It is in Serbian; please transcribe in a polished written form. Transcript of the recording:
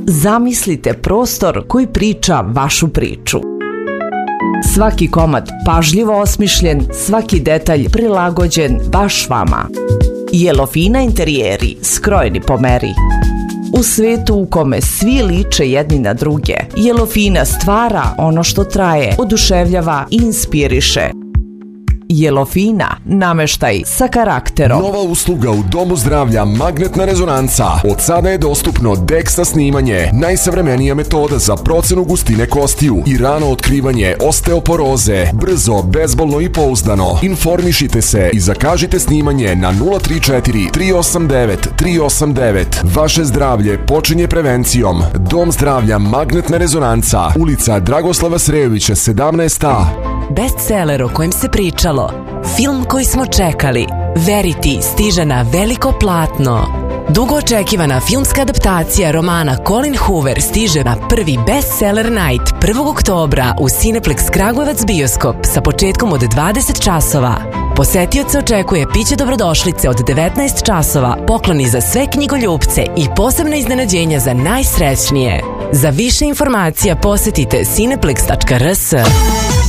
Zamislite prostor koji priča vašu priču. Svaki komad pažljivo osmišljen, svaki detalj prilagođen baš vama. Yellowfina interijeri, skrojeni po meri. U svetu u kome svi liče jedni na druge, Yellowfina stvara ono što traje, oduševljava i inspiriše. Yellowfina, nameštaj sa karakterom. Nova usluga u Domu zdravlja Magnetna rezonanca. Od sada je dostupno DEXA snimanje, najsavremenija metoda za procenu gustine kostiju i rano otkrivanje osteoporoze. Brzo, bezbolno i pouzdano. Informišite se i zakažite snimanje na 034 389 389. Vaše zdravlje počinje prevencijom. Dom zdravlja Magnetna rezonanca, ulica Dragoslava Srejovića 17A. Bestseller o kojem se pričalo, film koji smo čekali, Verity stiže na veliko platno. Dugo očekivana filmska adaptacija romana Colin Hoover stiže na prvi bestseller night 1. oktobra u Cineplex Kragujevac bioskop sa početkom od 20 časova. Posetioce očekuje piće dobrodošlice od 19 časova, pokloni za sve knjigoljupce i posebna iznenađenja za najsrećnije. Za više informacija posetite cineplex.rs.